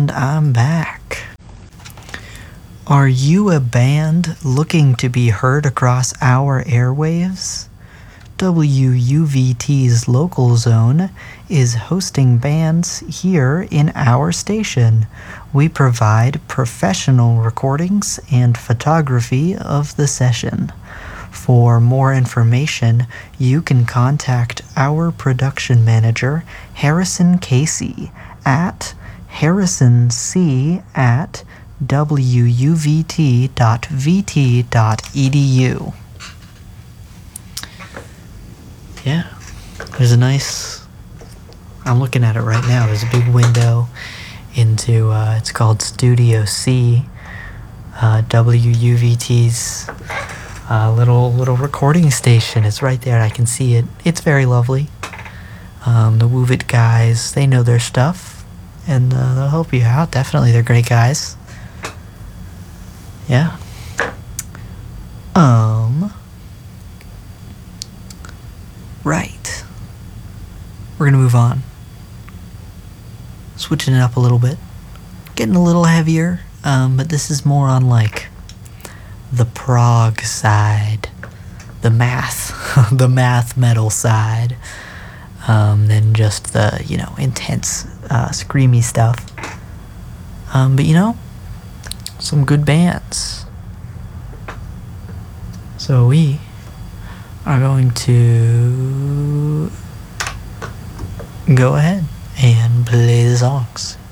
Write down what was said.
And I'm back. Are you a band looking to be heard across our airwaves? WUVT's local zone is hosting bands here in our station. We provide professional recordings and photography of the session. For more information, you can contact our production manager, Harrison Casey, at harrisonc@wuvt.vt.edu. Yeah, there's a nice, I'm looking at it right now, there's a big window into, it's called Studio C, WUVT's little recording station. It's right there, I can see it. It's very lovely. The Woovit guys, they know their stuff, and they'll help you out. Definitely, they're great guys. Yeah. Right. We're gonna move on. Switching it up a little bit. Getting a little heavier, but this is more on like the prog side, the math, the math metal side, than just the, intense, screamy stuff. But some good bands. So we are going to go ahead and play the songs.